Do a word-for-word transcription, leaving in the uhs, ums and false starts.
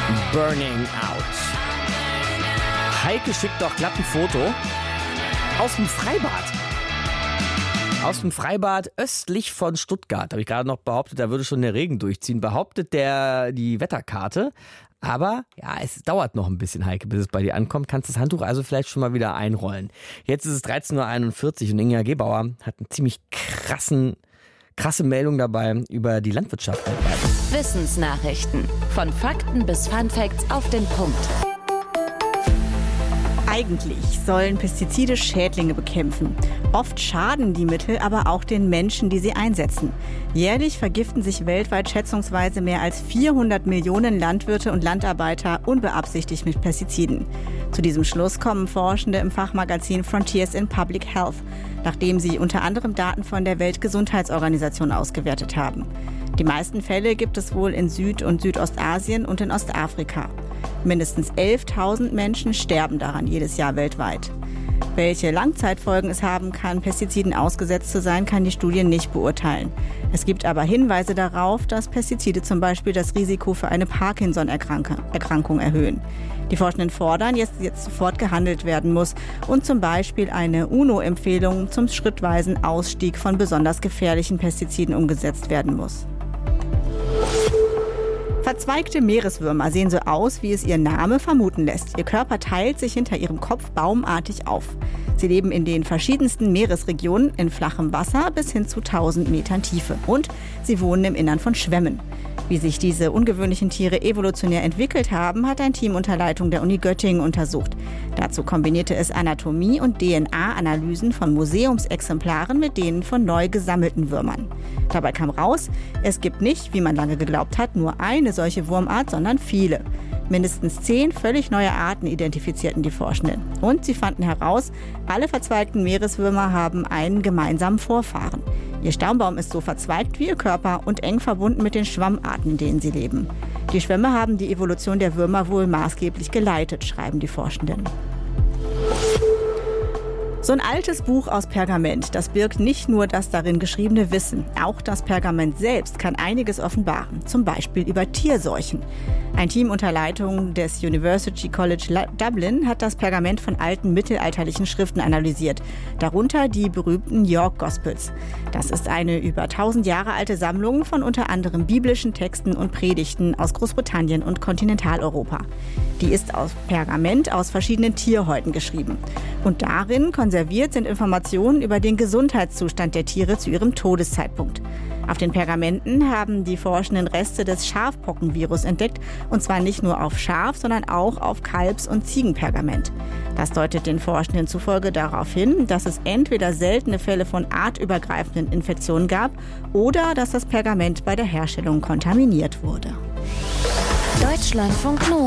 Burning Out. Heike schickt doch glatt ein Foto aus dem Freibad. Aus dem Freibad östlich von Stuttgart. Habe ich gerade noch behauptet, da würde schon der Regen durchziehen. Behauptet der die Wetterkarte. Aber ja, es dauert noch ein bisschen, Heike, bis es bei dir ankommt. Kannst das Handtuch also vielleicht schon mal wieder einrollen. Jetzt ist es dreizehn Uhr einundvierzig und Inga Gebauer hat eine ziemlich krassen, krasse Meldung dabei über die Landwirtschaft weltweit. Wissensnachrichten. Von Fakten bis Funfacts auf den Punkt. Eigentlich sollen Pestizide Schädlinge bekämpfen. Oft schaden die Mittel aber auch den Menschen, die sie einsetzen. Jährlich vergiften sich weltweit schätzungsweise mehr als vierhundert Millionen Landwirte und Landarbeiter unbeabsichtigt mit Pestiziden. Zu diesem Schluss kommen Forschende im Fachmagazin Frontiers in Public Health, nachdem sie unter anderem Daten von der Weltgesundheitsorganisation ausgewertet haben. Die meisten Fälle gibt es wohl in Süd- und Südostasien und in Ostafrika. Mindestens elftausend Menschen sterben daran jedes Jahr weltweit. Welche Langzeitfolgen es haben kann, Pestiziden ausgesetzt zu sein, kann die Studie nicht beurteilen. Es gibt aber Hinweise darauf, dass Pestizide zum Beispiel das Risiko für eine Parkinson-Erkrankung erhöhen. Die Forschenden fordern, dass jetzt sofort gehandelt werden muss und zum Beispiel eine UNO-Empfehlung zum schrittweisen Ausstieg von besonders gefährlichen Pestiziden umgesetzt werden muss. Verzweigte Meereswürmer sehen so aus, wie es ihr Name vermuten lässt. Ihr Körper teilt sich hinter ihrem Kopf baumartig auf. Sie leben in den verschiedensten Meeresregionen, in flachem Wasser bis hin zu tausend Metern Tiefe. Und sie wohnen im Innern von Schwämmen. Wie sich diese ungewöhnlichen Tiere evolutionär entwickelt haben, hat ein Team unter Leitung der Uni Göttingen untersucht. Dazu kombinierte es Anatomie- und D N A-Analysen von Museumsexemplaren mit denen von neu gesammelten Würmern. Dabei kam raus, es gibt nicht, wie man lange geglaubt hat, nur eine solche Wurmart, sondern viele. Mindestens zehn völlig neue Arten identifizierten die Forschenden. Und sie fanden heraus, alle verzweigten Meereswürmer haben einen gemeinsamen Vorfahren. Ihr Stammbaum ist so verzweigt wie ihr Körper und eng verbunden mit den Schwammarten, in denen sie leben. Die Schwämme haben die Evolution der Würmer wohl maßgeblich geleitet, schreiben die Forschenden. So ein altes Buch aus Pergament, das birgt nicht nur das darin geschriebene Wissen. Auch das Pergament selbst kann einiges offenbaren, zum Beispiel über Tierseuchen. Ein Team unter Leitung des University College Dublin hat das Pergament von alten mittelalterlichen Schriften analysiert, darunter die berühmten York Gospels. Das ist eine über tausend Jahre alte Sammlung von unter anderem biblischen Texten und Predigten aus Großbritannien und Kontinentaleuropa. Die ist aus Pergament aus verschiedenen Tierhäuten geschrieben. Und darin konserviert sind Informationen über den Gesundheitszustand der Tiere zu ihrem Todeszeitpunkt. Auf den Pergamenten haben die Forschenden Reste des Schafpockenvirus entdeckt, und zwar nicht nur auf Schaf, sondern auch auf Kalbs- und Ziegenpergament. Das deutet den Forschenden zufolge darauf hin, dass es entweder seltene Fälle von artübergreifenden Infektionen gab oder dass das Pergament bei der Herstellung kontaminiert wurde. Deutschlandfunk Nova.